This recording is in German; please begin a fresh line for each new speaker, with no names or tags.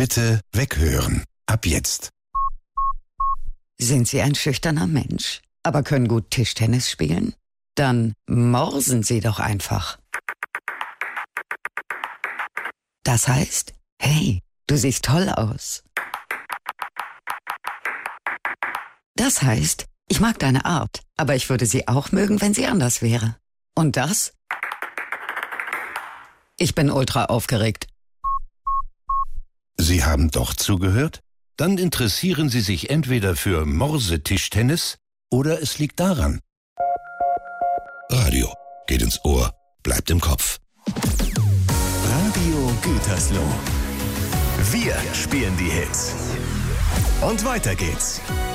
Bitte weghören. Ab jetzt.
Sind Sie ein schüchterner Mensch, aber können gut Tischtennis spielen? Dann morsen Sie doch einfach. Das heißt, hey, du siehst toll aus. Das heißt, ich mag deine Art, aber ich würde sie auch mögen, wenn sie anders wäre. Und das? Ich bin ultra aufgeregt.
Sie haben doch zugehört? Dann interessieren Sie sich entweder für Morsetischtennis oder es liegt daran.
Radio geht ins Ohr, bleibt im Kopf.
Radio Gütersloh. Wir spielen die Hits. Und weiter geht's.